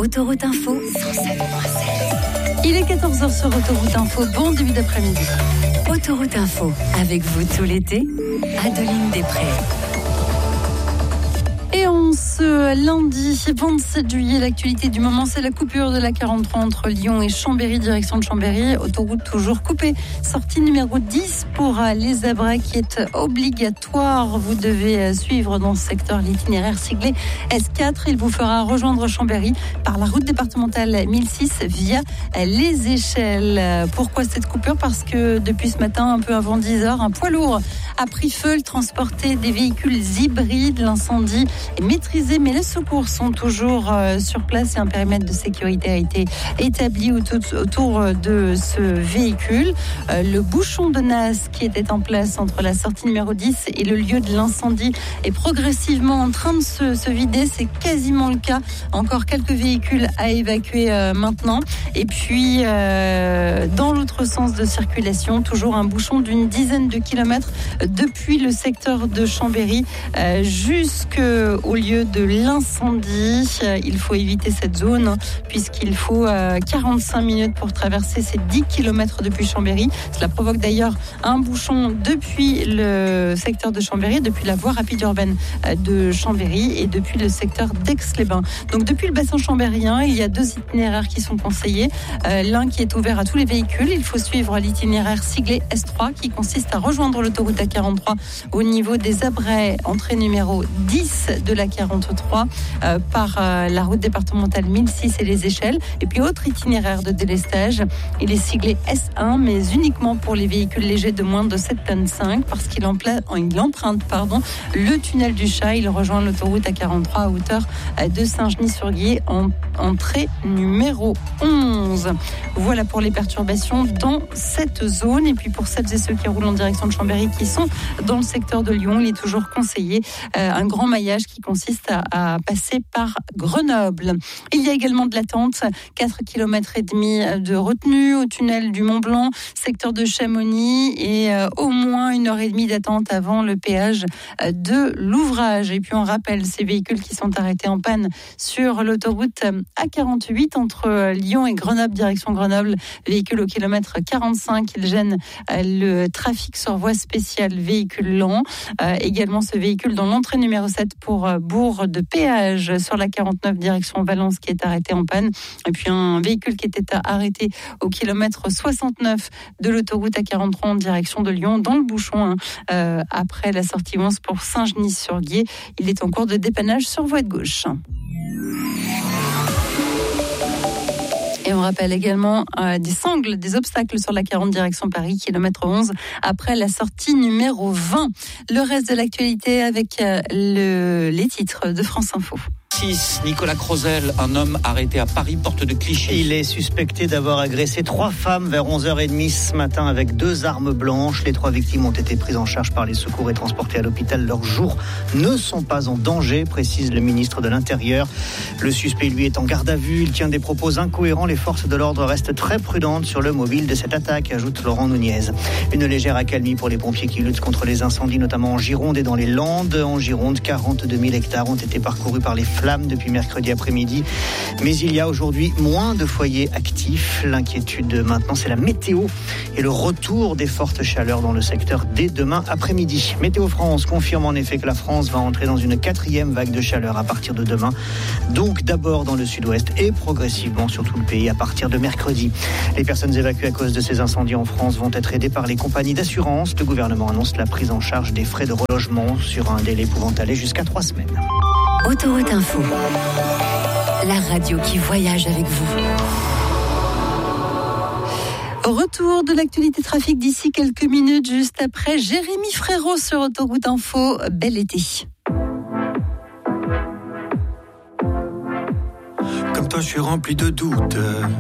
Autoroute Info, 107.7. Il est 14h sur Autoroute Info. Bon début d'après-midi. Autoroute Info, avec vous tout l'été, Adeline Després. Et on ce lundi 27 juillet, l'actualité du moment, c'est la coupure de la 43 entre Lyon et Chambéry, direction de Chambéry. Autoroute toujours coupée. Sortie numéro 10 pour les Zébrais qui est obligatoire. Vous devez suivre dans ce secteur l'itinéraire siglé S4. Il vous fera rejoindre Chambéry par la route départementale 1006 via les échelles. Pourquoi cette coupure ? Parce que depuis ce matin, un peu avant 10h, un poids lourd a pris feu. Il transportait des véhicules hybrides. L'incendie est maîtrisé, mais les secours sont toujours sur place et un périmètre de sécurité a été établi autour de ce véhicule. Le bouchon de NAS qui était en place entre la sortie numéro 10 et le lieu de l'incendie est progressivement en train de se vider. C'est quasiment le cas. Encore quelques véhicules à évacuer maintenant. Et puis, dans l'autre sens de circulation, toujours un bouchon d'une dizaine de kilomètres depuis le secteur de Chambéry jusqu'au lieu de l'incendie. Il faut éviter cette zone puisqu'il faut 45 minutes pour traverser ces 10 km depuis Chambéry. Cela provoque d'ailleurs un bouchon depuis le secteur de Chambéry, depuis la voie rapide urbaine de Chambéry et depuis le secteur d'Aix-les-Bains. Donc depuis le bassin chambérien, il y a 2 itinéraires qui sont conseillés. L'un qui est ouvert à tous les véhicules. Il faut suivre l'itinéraire siglé S3 qui consiste à rejoindre l'autoroute A43 au niveau des Zébrais, entrée numéro 10 de la 43 par la route départementale 1006 et les échelles. Et puis autre itinéraire de délestage, il est siglé S1 mais uniquement pour les véhicules légers de moins de 7,5 tonnes parce qu'il emprunte le tunnel du Chat. Il rejoint l'autoroute A43 à hauteur de Saint-Genis-sur-Guiers en entrée numéro 11. Voilà pour les perturbations dans cette zone. Et puis pour celles et ceux qui roulent en direction de Chambéry qui sont dans le secteur de Lyon, il est toujours conseillé un grand maillage qui consiste à passer par Grenoble. Il y a également de l'attente, 4,5 km de retenue au tunnel du Mont-Blanc, secteur de Chamonix et au moins 1h30 d'attente avant le péage de l'ouvrage. Et puis on rappelle ces véhicules qui sont arrêtés en panne sur l'autoroute A48 entre Lyon et Grenoble, direction Grenoble, véhicule au kilomètre 45, il gêne le trafic sur voie spéciale véhicule lent. Également ce véhicule dans l'entrée numéro 7 pour Bourg de péage sur la 49 direction Valence qui est arrêté en panne. Et puis un véhicule qui était arrêté au kilomètre 69 de l'autoroute A43 en direction de Lyon dans le bouchon après la sortie 11 pour Saint-Genis-sur-Guiers. Il est en cours de dépannage sur voie de gauche. Et on rappelle également des obstacles sur la 40 direction Paris, kilomètre 11, après la sortie numéro 20. Le reste de l'actualité avec les titres de France Info. Nicolas Crozel, un homme arrêté à Paris, porte de Clichy. Il est suspecté d'avoir agressé 3 femmes vers 11h30 ce matin avec 2 armes blanches. Les 3 victimes ont été prises en charge par les secours et transportées à l'hôpital. Leurs jours ne sont pas en danger, précise le ministre de l'Intérieur. Le suspect, lui, est en garde à vue. Il tient des propos incohérents. Les forces de l'ordre restent très prudentes sur le mobile de cette attaque, ajoute Laurent Nunez. Une légère accalmie pour les pompiers qui luttent contre les incendies, notamment en Gironde et dans les Landes. En Gironde, 42 000 hectares ont été parcourus par les flammes depuis mercredi après-midi. Mais il y a aujourd'hui moins de foyers actifs. L'inquiétude maintenant, c'est la météo et le retour des fortes chaleurs dans le secteur dès demain après-midi. Météo France confirme en effet que la France va entrer dans une 4e vague de chaleur à partir de demain. Donc d'abord dans le sud-ouest et progressivement sur tout le pays à partir de mercredi. Les personnes évacuées à cause de ces incendies en France vont être aidées par les compagnies d'assurance. Le gouvernement annonce la prise en charge des frais de relogement sur un délai pouvant aller jusqu'à 3 semaines. Autoroute Info, la radio qui voyage avec vous. Retour de l'actualité trafic d'ici quelques minutes, juste après Jérémy Frérot sur Autoroute Info. Bel été. Comme toi, je suis rempli de doutes.